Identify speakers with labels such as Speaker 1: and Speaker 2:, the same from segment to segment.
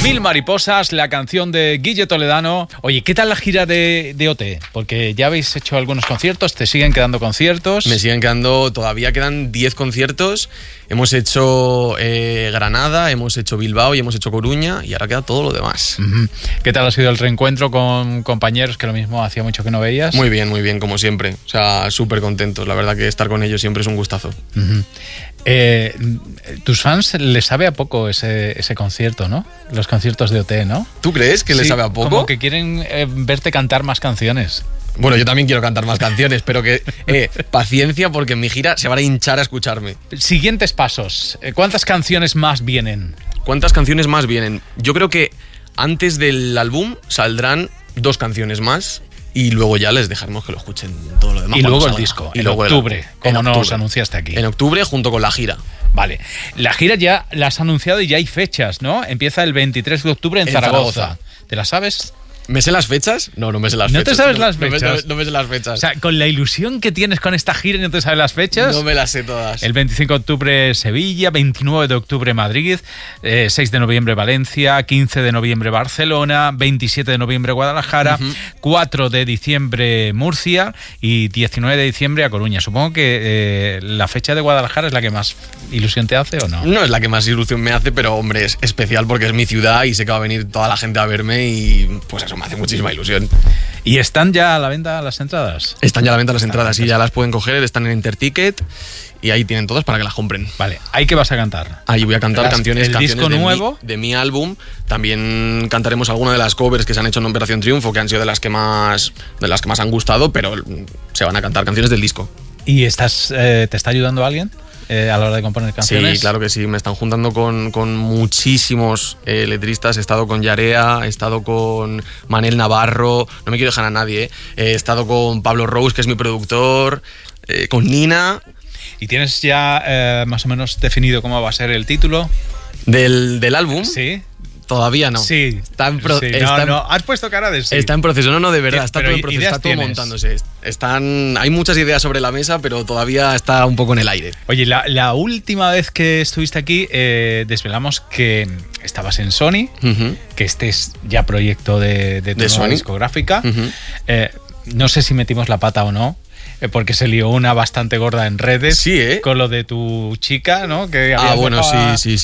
Speaker 1: Mil mariposas, la canción de Guille Toledano. Oye, ¿qué tal la gira de OT? Porque ya habéis hecho algunos conciertos, ¿te siguen quedando conciertos?
Speaker 2: Me siguen quedando, todavía quedan 10 conciertos. Hemos hecho Granada, hemos hecho Bilbao y hemos hecho Coruña y ahora queda todo lo demás.
Speaker 1: ¿Qué tal ha sido el reencuentro con compañeros que lo mismo hacía mucho que no veías?
Speaker 2: Muy bien, como siempre. O sea, súper contentos. La verdad que estar con ellos siempre es un gustazo.
Speaker 1: Tus fans les sabe a poco ese concierto, ¿no? Los conciertos de OT, ¿no?
Speaker 2: ¿Tú crees que les sabe a poco?
Speaker 1: Como que quieren verte cantar más canciones.
Speaker 2: Bueno, yo también quiero cantar más canciones, pero que paciencia porque en mi gira se van a hinchar a escucharme.
Speaker 1: Siguientes pasos. ¿Cuántas canciones más vienen?
Speaker 2: ¿Cuántas canciones más vienen? Yo creo que antes del álbum saldrán 2 canciones más y luego ya les dejaremos que lo escuchen todo lo demás.
Speaker 1: Y luego el disco, en octubre, como nos anunciaste aquí.
Speaker 2: En octubre junto con la gira.
Speaker 1: Vale. La gira ya la has anunciado y ya hay fechas, ¿no? Empieza el 23 de octubre en Zaragoza. ¿Te la sabes?
Speaker 2: ¿Me sé las fechas? No me sé las fechas.
Speaker 1: ¿No te sabes las fechas?
Speaker 2: No me sé las fechas.
Speaker 1: O sea, con la ilusión que tienes con esta gira y no te sabes las fechas.
Speaker 2: No me las sé todas.
Speaker 1: El 25 de octubre Sevilla, 29 de octubre Madrid, 6 de noviembre Valencia, 15 de noviembre Barcelona, 27 de noviembre Guadalajara, 4 de diciembre Murcia y 19 de diciembre a Coruña. Supongo que la fecha de Guadalajara es la que más ilusión te hace, ¿o no?
Speaker 2: No es la que más ilusión me hace, pero hombre, es especial porque es mi ciudad y sé que va a venir toda la gente a verme y pues eso me hace muchísima ilusión.
Speaker 1: ¿Y están ya a la venta las entradas?
Speaker 2: Están ya a la venta las entradas y ya las pueden coger, están en Interticket y ahí tienen todas para que las compren.
Speaker 1: Vale, ¿ahí qué vas a cantar?
Speaker 2: Ahí voy a cantar canciones
Speaker 1: disco nuevo
Speaker 2: de mi álbum. También cantaremos alguna de las covers que se han hecho en Operación Triunfo, que han sido de las que más han gustado, pero se van a cantar canciones del disco.
Speaker 1: ¿Y te está ayudando alguien a la hora de componer canciones?
Speaker 2: Sí, claro que sí. Me están juntando con muchísimos letristas. He estado con Yarea, he estado con Manel Navarro, no me quiero dejar a nadie. He estado con Pablo Rose, que es mi productor, con Nina.
Speaker 1: ¿Y tienes ya más o menos definido cómo va a ser el título?
Speaker 2: ¿Del álbum?
Speaker 1: Sí.
Speaker 2: Todavía no.
Speaker 1: Sí. No. Has puesto cara de sí.
Speaker 2: Está en proceso. No, de verdad. Está todo en proceso. Está todo
Speaker 1: tienes?
Speaker 2: montándose. Hay muchas ideas sobre la mesa, pero todavía está un poco en el aire.
Speaker 1: Oye, la última vez que estuviste aquí desvelamos que estabas en Sony, que este es ya proyecto de tu nueva discográfica. No sé si metimos la pata o no, porque se lió una bastante gorda en redes.
Speaker 2: Sí,
Speaker 1: con lo de tu chica, ¿no? Que
Speaker 2: bueno, sí.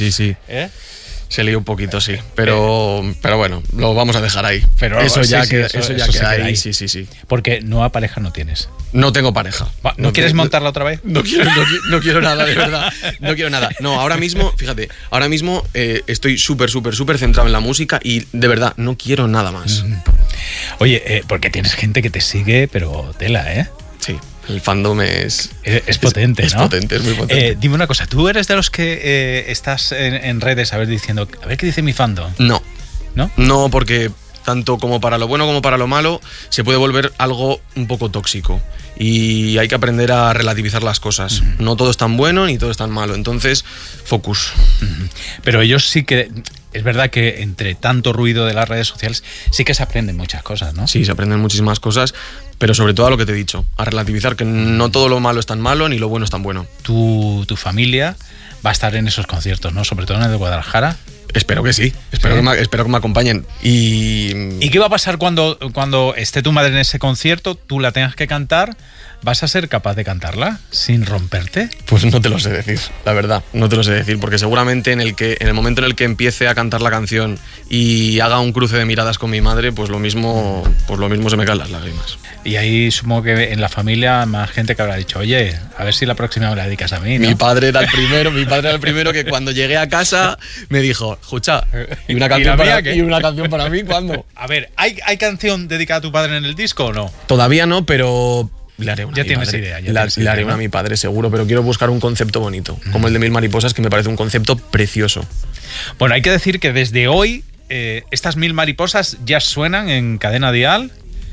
Speaker 2: Se lió un poquito, sí. Pero bueno, lo vamos a dejar ahí.
Speaker 1: Pero
Speaker 2: eso ya queda
Speaker 1: ahí.
Speaker 2: Sí.
Speaker 1: Porque nueva pareja no tienes.
Speaker 2: No tengo pareja.
Speaker 1: ¿No quieres montarla otra vez?
Speaker 2: No quiero nada, de verdad. No quiero nada. No, ahora mismo, fíjate, estoy súper centrado en la música y de verdad no quiero nada más.
Speaker 1: Oye, porque tienes gente que te sigue, pero tela, ¿eh?
Speaker 2: Sí. El fandom es
Speaker 1: potente, ¿no?
Speaker 2: Es potente, es muy potente.
Speaker 1: Dime una cosa, ¿tú eres de los que estás en redes diciendo, a ver qué dice mi fandom?
Speaker 2: No.
Speaker 1: ¿No?
Speaker 2: No, porque tanto como para lo bueno como para lo malo se puede volver algo un poco tóxico y hay que aprender a relativizar las cosas. No todo es tan bueno ni todo es tan malo, entonces focus.
Speaker 1: Pero ellos sí que... Es verdad que entre tanto ruido de las redes sociales sí que se aprenden muchas cosas, ¿no?
Speaker 2: Sí, se aprenden muchísimas cosas, pero sobre todo a lo que te he dicho, a relativizar que no todo lo malo es tan malo ni lo bueno es tan bueno.
Speaker 1: Tu familia va a estar en esos conciertos, ¿no? Sobre todo en el de Guadalajara.
Speaker 2: Espero que sí, espero que me acompañen. ¿Y
Speaker 1: qué va a pasar cuando esté tu madre en ese concierto, tú la tengas que cantar? ¿Vas a ser capaz de cantarla sin romperte?
Speaker 2: Pues no te lo sé decir, la verdad, no te lo sé decir, porque seguramente en el momento en el que empiece a cantar la canción y haga un cruce de miradas con mi madre, pues lo mismo se me caen las lágrimas.
Speaker 1: Y ahí supongo que en la familia más gente que habrá dicho, oye, a ver si la próxima me la dedicas a mí, ¿no?
Speaker 2: Mi padre era el primero que cuando llegué a casa me dijo, escucha, ¿y una canción para mí cuándo?
Speaker 1: A ver, ¿hay canción dedicada a tu padre en el disco o no?
Speaker 2: Todavía no, pero... Le haré una
Speaker 1: ya tienes idea.
Speaker 2: Le haré una a mi padre, seguro, pero quiero buscar un concepto bonito, como el de Mil mariposas, que me parece un concepto precioso.
Speaker 1: Bueno, hay que decir que desde hoy estas Mil mariposas ya suenan en Cadena Dial,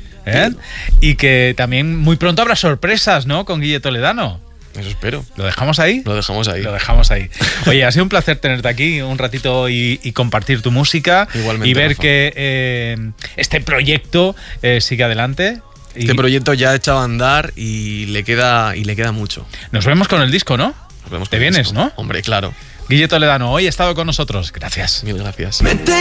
Speaker 1: y que también muy pronto habrá sorpresas, ¿no? Con Guille Toledano.
Speaker 2: Eso espero.
Speaker 1: ¿Lo dejamos ahí?
Speaker 2: Lo dejamos ahí.
Speaker 1: Oye, ha sido un placer tenerte aquí un ratito y compartir tu música.
Speaker 2: Igualmente,
Speaker 1: y ver
Speaker 2: Rafa,
Speaker 1: que este proyecto sigue adelante.
Speaker 2: Este proyecto ya ha echado a andar y le queda mucho.
Speaker 1: Nos vemos con el disco, ¿no?
Speaker 2: Nos vemos con
Speaker 1: Te
Speaker 2: el
Speaker 1: vienes,
Speaker 2: disco,
Speaker 1: ¿no?
Speaker 2: Hombre, claro.
Speaker 1: Guille Toledano, hoy ha estado con nosotros. Gracias.
Speaker 2: Mil gracias.